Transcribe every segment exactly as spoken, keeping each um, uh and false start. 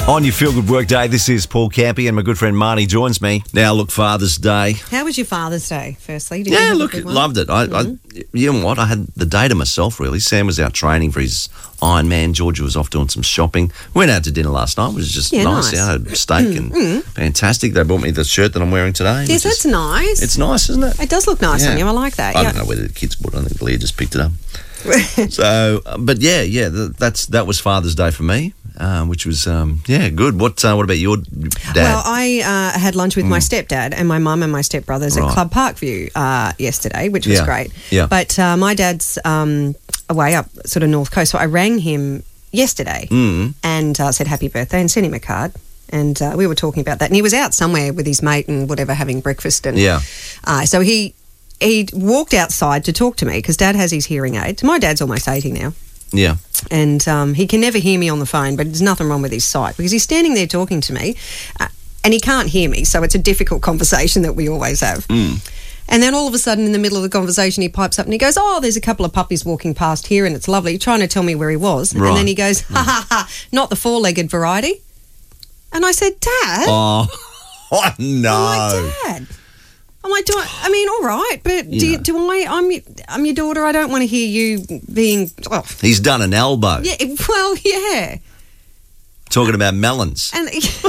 On your Feel Good Work Day, this is Paul Campy and my good friend Marnie joins me. Now, look, Father's Day. How was your Father's Day, firstly? Did you Yeah, have a look, good one? loved it. I, Mm-hmm. I, you know what? I had the day to myself, really. Sam was out training for his Ironman. Georgia was off doing some shopping. We went out to dinner last night. It was just Yeah, nice. nice. Yeah, I had steak and fantastic. They bought me the shirt that I'm wearing today. Yes, which is- that's nice. It's nice, isn't it? It does look nice Yeah. on you. I like that. I yeah. don't know whether the kids bought it. I think Leah just picked it up. So, uh, but yeah, yeah, th- that's that was Father's Day for me, um, which was um, yeah, good. What uh, what about your dad? Well, I uh, had lunch with my stepdad and my mum and my stepbrothers Right. at Club Parkview uh, yesterday, which was Yeah. great. Yeah. But uh, my dad's um, away up sort of North Coast, so I rang him yesterday Mm. and uh, said happy birthday and sent him a card. And uh, we were talking about that. And he was out somewhere with his mate and whatever having breakfast. And Yeah. uh, so he he walked outside to talk to me because Dad has his hearing aids. My dad's almost eighty now. Yeah. And um, he can never hear me on the phone, but there's nothing wrong with his sight because he's standing there talking to me uh, and he can't hear me, so it's a difficult conversation that we always have. Mm. And then all of a sudden in the middle of the conversation he pipes up and he goes, oh, there's a couple of puppies walking past here and it's lovely, trying to tell me where he was. Right. And then he goes, ha ha ha, not the four-legged variety. And I said, Dad? Oh, oh no. I'm like, Dad. I'm like, do I, I mean, all right, but do, you, Yeah. do I, I'm, your- I'm your daughter, I don't want to hear you being, oh, He's done an elbow yeah, well, yeah. talking about melons. And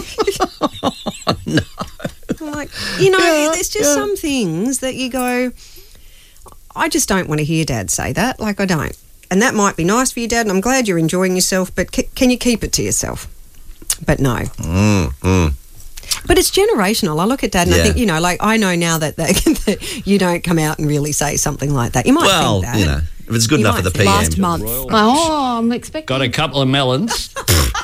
I'm like, you know, Yeah, there's just yeah. some things that you go, I just don't want to hear Dad say that. Like, I don't. And that might be nice for you, Dad, and I'm glad you're enjoying yourself, but c- can you keep it to yourself? But no. Mm, mm. But it's generational. I look at Dad and Yeah. I think, you know, like, I know now that, that, that you don't come out and really say something like that. You might Well, think that. you know, if it's good You enough for might the think- P M. Last month. Oh, I'm expecting. Got a couple of melons.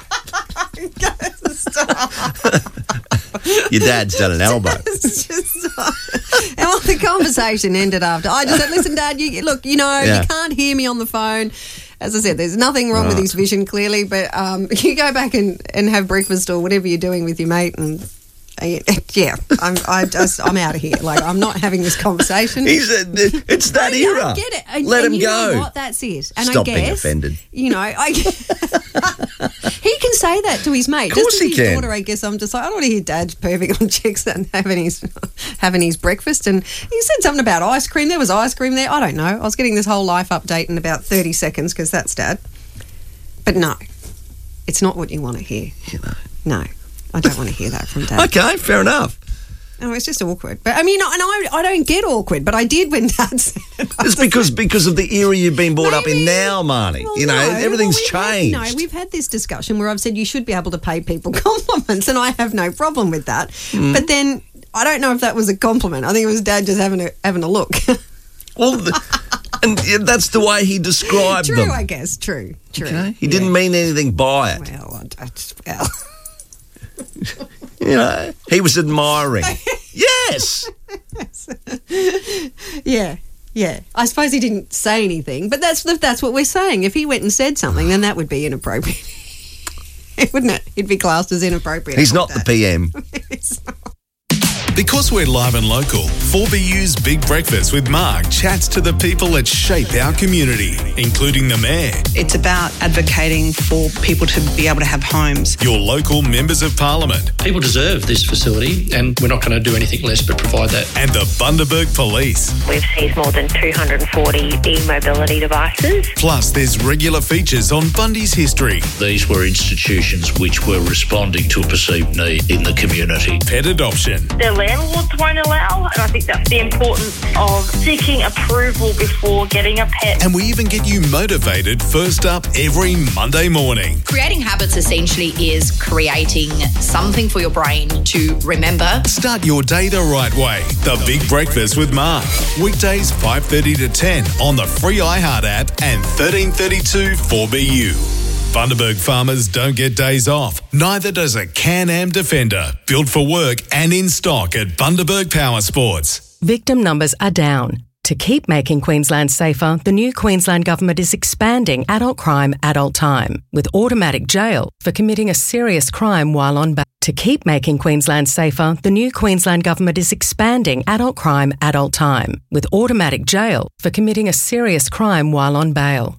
Your dad's done an elbow. It's just, and well, the conversation ended after. I just said, listen, Dad, you look, you know, Yeah. you can't hear me on the phone. As I said, there's nothing wrong with Right. his vision, clearly, but um, you go back and, and have breakfast or whatever you're doing with your mate and... uh, yeah, I'm I just I'm out of here. Like, I'm not having this conversation. He's a, it's that I era. don't get it. And, Let and him you go. know what? That's it. And Stop I being guess, offended. You know, I he can say that to his mate. Of course Just as he his can. daughter, I guess I'm just like, I don't want to hear Dad perfect on chicks and having his having his breakfast. And he said something about ice cream. There was ice cream there. I don't know. I was getting this whole life update in about thirty seconds because that's Dad. But no, it's not what you want to hear. You know. No, I don't want to hear that from Dad. Okay, fair enough. No, it's just awkward. But I mean, and I, I don't get awkward, but I did when Dad said it. I It's was because because of the era you've been brought up in Maybe. now, Marnie. Well, you know, no. everything's Well, we've changed. Had, no, we've had this discussion where I've said you should be able to pay people compliments, and I have no problem with that. Hmm. But then I don't know if that was a compliment. I think it was Dad just having a having a look. Well, the, and yeah, that's the way he described True, them. I guess. True. True. Okay? He didn't mean anything by it. Well, I, I just, well. You know, he was admiring. Yes. Yeah. Yeah, I suppose he didn't say anything, but that's that's what we're saying. If he went and said something, then that would be inappropriate, wouldn't it? He'd be classed as inappropriate. He's not the Dad. P M. He's not. Because we're live and local, four B U's Big Breakfast with Mark chats to the people that shape our community, including the Mayor, It's about advocating for people to be able to have homes. your local members of Parliament, People deserve this facility, and we're not going to do anything less but provide that. and the Bundaberg Police. We've seized more than two hundred forty e-mobility devices. Plus, there's regular features on Bundy's history, These were institutions which were responding to a perceived need in the community. pet adoption, The landlords won't allow, and I think that's the importance of seeking approval before getting a pet. and we even get you motivated first up every Monday morning. Creating habits essentially is creating something for your brain to remember. Start your day the right way. The Big Breakfast with Mark. Weekdays five thirty to ten on the free iHeart app and thirteen thirty-two four B U. Bundaberg farmers don't get days off. Neither does a Can-Am Defender. Built for work and in stock at Bundaberg Power Sports. Victim numbers are down. To keep making Queensland safer, the new Queensland Government is expanding adult crime, adult time, with automatic jail for committing a serious crime while on bail. To keep making Queensland safer, the new Queensland Government is expanding adult crime, adult time, with automatic jail for committing a serious crime while on bail.